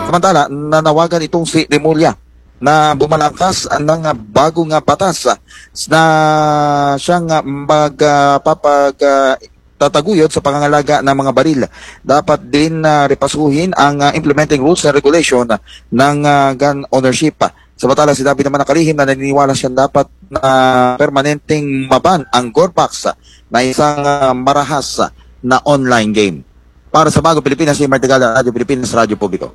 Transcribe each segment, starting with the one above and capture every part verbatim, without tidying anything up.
Samantala, nanawagan itong si Remulla na bumalangkas ng bagong batas na siyang magpapag uh, tataguyod sa pangangalaga ng mga baril. Dapat din uh, repasuhin ang uh, implementing rules and regulation ng uh, gun ownership. Samantala, si David naman nakalihim na naniniwala siya dapat na uh, permanenteng maban ang Gorpax na isang uh, marahas na online game. Para sa Bagong Pilipinas, si Martigala, Radyo Pilipinas, Radyo Publiko.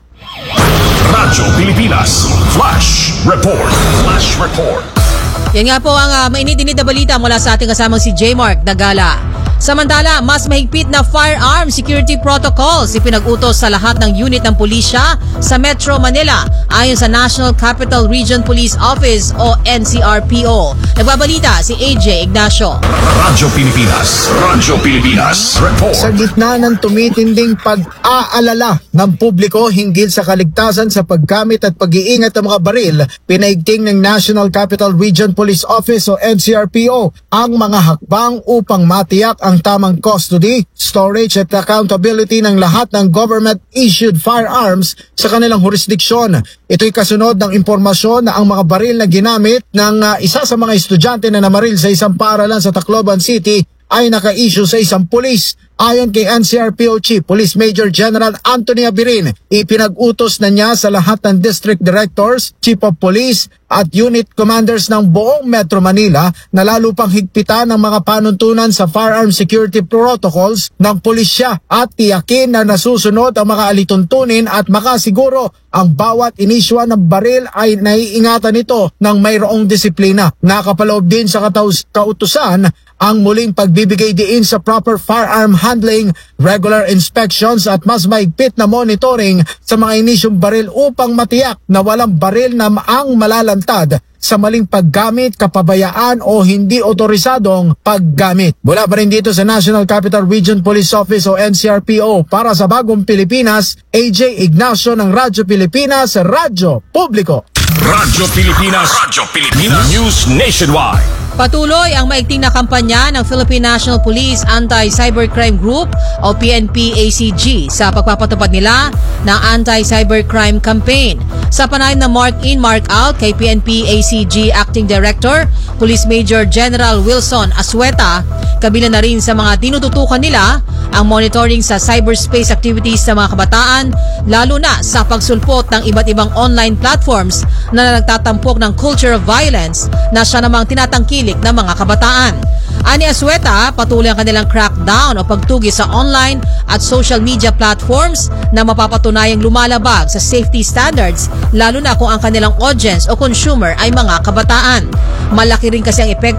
Radyo Pilipinas, Flash Report. Flash Report. Yan nga po ang uh, mainit-init na balita mula sa ating kasamang si J. Mark Nagala. Samantala, mas mahigpit na firearm security protocols ipinag-utos sa lahat ng unit ng pulisya sa Metro Manila ayon sa National Capital Region Police Office o N C R P O. Nagbabalita si A J Ignacio. Radyo Pilipinas, Radyo Pilipinas Report. Sa gitna ng tumitinding pag-aalala ng publiko hinggil sa kaligtasan sa paggamit at pag-iingat ng mga baril, pinaigting ng National Capital Region Police Office o N C R P O ang mga hakbang upang matiyak ang tamang custody, storage at accountability ng lahat ng government-issued firearms sa kanilang jurisdiksyon. Ito'y kasunod ng impormasyon na ang mga baril na ginamit ng uh, isa sa mga estudyante na namaril sa isang paaralan sa Tacloban City ay naka-issue sa isang pulis. Ayon kay N C R P O Chief Police Major General Anthony Abirin, ipinag-utos na niya sa lahat ng District Directors, Chief of Police at Unit Commanders ng buong Metro Manila na lalo pang higpitan ang mga panuntunan sa firearm security protocols ng pulisya at tiyakin na nasusunod ang mga alituntunin at makasiguro ang bawat iniswa ng baril ay naiingatan nito ng mayroong disiplina. Nakapaloob din sa kataus- kautusan ang muling pagbibigay diin sa proper firearm handling, regular inspections at mas maigpit na monitoring sa mga inisyong baril upang matiyak na walang baril na ang malalantad sa maling paggamit, kapabayaan o hindi otorisadong paggamit. Mula pa rin dito sa National Capital Region Police Office o N C R P O para sa Bagong Pilipinas, A J Ignacio ng Radyo Pilipinas, Radyo Publiko. Radyo Pilipinas, Radyo Pilipinas News Nationwide. Patuloy ang maigting na kampanya ng Philippine National Police Anti-Cybercrime Group o P N P A C G sa pagpapatupad nila ng Anti-Cybercrime Campaign. Sa panayam na mark-in, mark-out kay P N P A C G Acting Director, Police Major General Wilson Asueta, kabila na rin sa mga tinututukan nila ang monitoring sa cyberspace activities sa mga kabataan, lalo na sa pagsulpot ng iba't ibang online platforms na nagtatampok ng culture of violence na siya namang tinatangkilik ng mga kabataan. Ani Asueta, patuloy ang kanilang crackdown o pagtugi sa online at social media platforms na mapapatunayang lumalabag sa safety standards, lalo na kung ang kanilang audience o consumer ay mga kabataan. Malaki rin kasi ang epekto